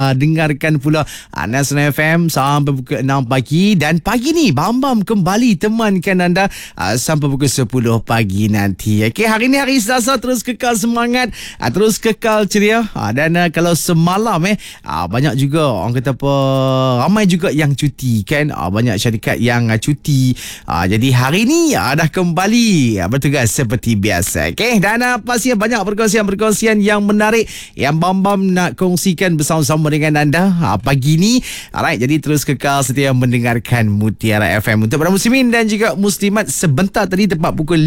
dengarkan pula Nasional FM sampai pukul 6 pagi. Dan pagi ni Bam kembali temankan anda sampai pukul 10 pagi nanti. Okey, hari ni hari Selasa, terus kekal semangat, terus kekal ceria. Dan kalau semalam banyak juga orang kata apa, ramai juga yang cuti kan. Banyak syarikat yang cuti. Jadi hari ni dah kembali bertugas seperti biasa. Okey, dan pastinya banyak perkongsian yang menarik yang Bam nak kongsikan bersama-sama dengan anda pagi ni. Alright, jadi terus kekal setia mendengarkan Mutiara FM. Untuk para muslimin dan juga muslimat, sebentar tadi tepat pukul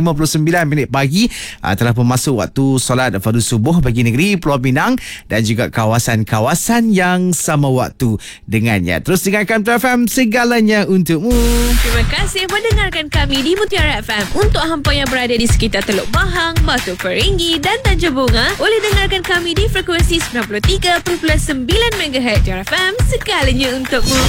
5.59 pagi telah pun masuk waktu solat fardu subuh bagi negeri Pulau Pinang dan juga kawasan-kawasan yang sama waktu dengannya. Terus dengarkan Mutiara FM, segalanya untukmu. Terima kasih mendengarkan kami di Mutiara FM. Untuk hampa yang berada di sekitar Teluk Bahang, Batu Ferringhi dan Tanjung Bunga, boleh dengarkan kami di frekuensi 93.9 MHz. Mutiara FM, segalanya untukmu.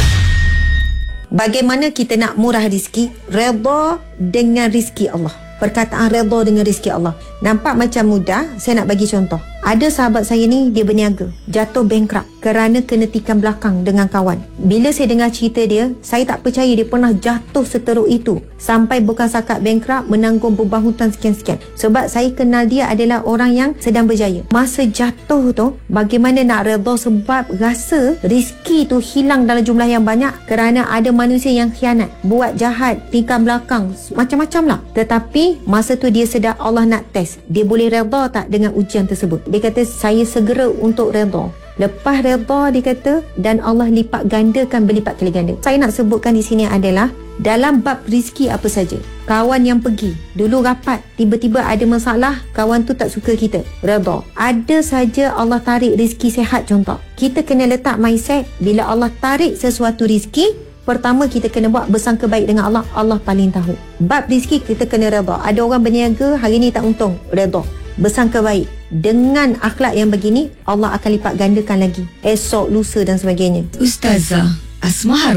Bagaimana kita nak murah rezeki? Redha dengan rezeki Allah. Perkataan redha dengan rezeki Allah. Nampak macam mudah, saya nak bagi contoh. Ada sahabat saya ni, dia berniaga, jatuh bankrupt kerana kena tikam belakang dengan kawan. Bila saya dengar cerita dia, saya tak percaya dia pernah jatuh seteruk itu sampai bukan sakat bankrupt, menanggung beban hutang sekian-sekian. Sebab saya kenal dia adalah orang yang sedang berjaya. Masa jatuh tu, bagaimana nak redha sebab rasa rezeki tu hilang dalam jumlah yang banyak kerana ada manusia yang khianat, buat jahat, tikam belakang, macam-macam lah. Tetapi masa tu dia sedar Allah nak test, dia boleh redha tak dengan ujian tersebut. Dia kata, saya segera untuk redha. Lepas redha, dia kata, dan Allah lipat gandakan berlipat kali ganda. Saya nak sebutkan di sini adalah dalam bab rezeki apa saja. Kawan yang pergi dulu rapat, tiba-tiba ada masalah, kawan tu tak suka kita, redha. Ada saja Allah tarik rezeki sihat. Contoh, kita kena letak mindset, bila Allah tarik sesuatu rezeki, pertama kita kena buat bersangka baik dengan Allah. Allah paling tahu. Bab rezeki kita kena redha. Ada orang berniaga hari ni tak untung, redha, bersangka baik. Dengan akhlak yang begini, Allah akan lipat gandakan lagi esok, lusa dan sebagainya. Ustazah Asma